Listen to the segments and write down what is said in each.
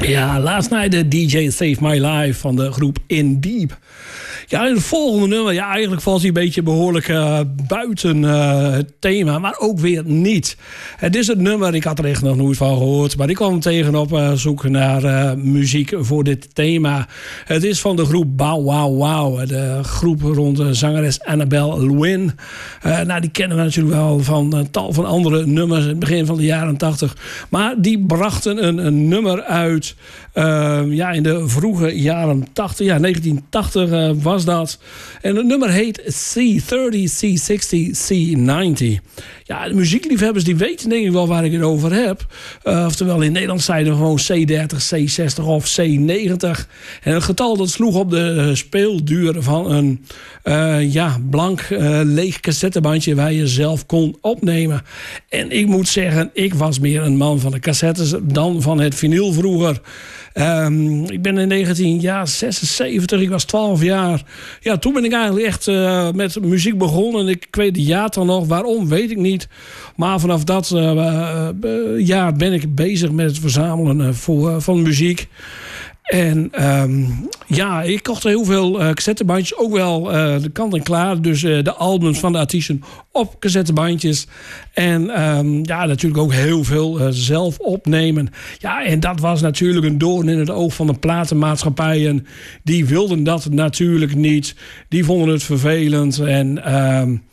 Ja, Last Night the DJ Saved My Life van de groep In Deep. Ja, in het volgende nummer, ja, eigenlijk valt hij een beetje behoorlijk buiten het thema, maar ook weer niet. Het is het nummer, ik had er echt nog nooit van gehoord, maar ik kwam tegen op zoek naar muziek voor dit thema. Het is van de groep Bow Wow Wow, de groep rond de zangeres Annabelle Lwin. Nou, die kennen we natuurlijk wel van tal van andere nummers in het begin van de jaren 80. Maar die brachten een nummer uit ja, in de vroege jaren 80. Ja, 1980 was dat. En het nummer heet C30, C60, C90. Ja, de muziekliefhebbers die weten denk ik wel waar ik het over heb. Oftewel in Nederland zeiden we gewoon C30, C60 of C90. En het getal dat sloeg op de speelduur van een ja, blank leeg cassettebandje waar je zelf kon opnemen. En ik moet zeggen, ik was meer een man van de cassettes dan van het vinyl vroeger. Ik ben in 1976, ik was 12 jaar. Ja, toen ben ik eigenlijk echt met muziek begonnen. Ik weet de jaartal nog, waarom weet ik niet. Maar vanaf dat jaar ben ik bezig met het verzamelen van muziek. En ja, ik kocht heel veel cassettebandjes. Ook wel de kant en klaar. Dus de albums van de artiesten op cassettebandjes. En ja, natuurlijk ook heel veel zelf opnemen. Ja, en dat was natuurlijk een doorn in het oog van de platenmaatschappijen. Die wilden dat natuurlijk niet. Die vonden het vervelend. En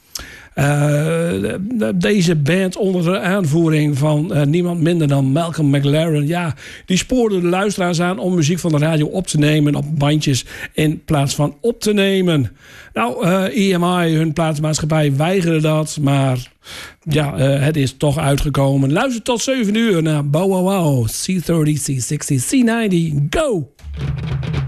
deze band onder de aanvoering van niemand minder dan Malcolm McLaren. Ja, die spoorde de luisteraars aan om muziek van de radio op te nemen op bandjes in plaats van op te nemen. Nou, EMI, hun platenmaatschappij, weigerde dat. Maar ja, het is toch uitgekomen. Luister tot 7 uur naar Bow Wow Wow, C30, C60, C90, go!